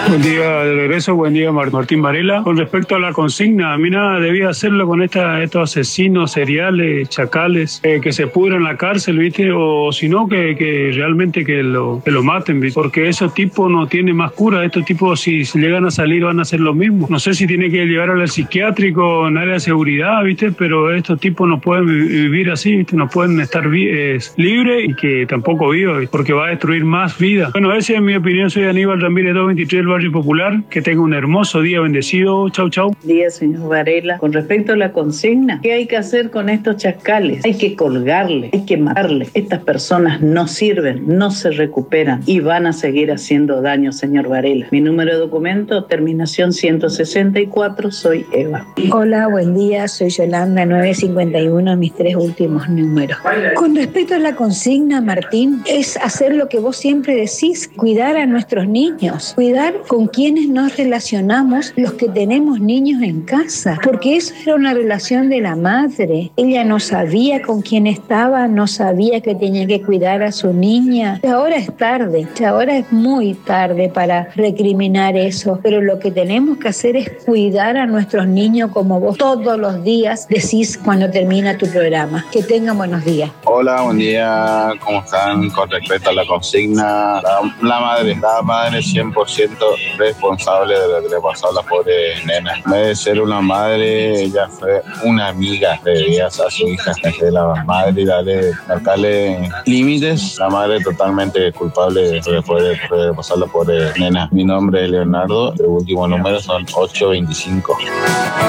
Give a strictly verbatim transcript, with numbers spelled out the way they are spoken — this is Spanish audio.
Buen día de regreso, buen día Martín Varela. Con respecto a la consigna, mira, debía hacerlo con esta, estos asesinos seriales, chacales, eh, que se pudran en la cárcel, ¿viste? O si no, que, que realmente que lo, que lo maten, ¿viste? Porque esos tipos no tienen más cura. Estos tipos, si, si llegan a salir, van a hacer lo mismo. No sé si tiene que llevar al psiquiátrico en área de seguridad, ¿viste? Pero estos tipos no pueden vivir así, ¿viste? No pueden estar eh, libres y que tampoco vivan, ¿viste? Porque va a destruir más vida. Bueno, esa es mi opinión. Soy Aníbal Ramírez, doscientos veintitrés del Barrio Popular. Que tenga un hermoso día, bendecido. Chau, chau. Buen día, señor Varela. Con respecto a la consigna, ¿qué hay que hacer con estos chacales? Hay que colgarle, hay que matarle. Estas personas no sirven, no se recuperan y van a seguir haciendo daño, señor Varela. Mi número de documento, terminación ciento sesenta y cuatro, soy Eva. Hola, buen día, soy Yolanda, novecientos cincuenta y uno, mis tres últimos números. Con respecto a la consigna, Martín, es hacer lo que vos siempre decís, cuidar a nuestros niños, cuidar con quienes nos relacionamos los que tenemos niños en casa, porque eso era una relación de la madre. Ella no sabía con quién estaba, no sabía que tenía que cuidar a su niña. Y ahora es tarde, y ahora es muy tarde para recriminar eso, pero lo que tenemos que hacer es cuidar a nuestros niños como vos todos los días decís cuando termina tu programa. Que tengan buenos días. Hola, buen día, ¿cómo están? Con respecto a la consigna, la, la madre, la madre cien por ciento responsable de lo que le pasó a la pobre nena. En vez de ser una madre, ella fue una amiga, debía a su hija, de la madre y darle, marcarle límites. La madre totalmente culpable de lo que puede pasar a la pobre nena. Mi nombre es Leonardo, el último número son ocho veinticinco.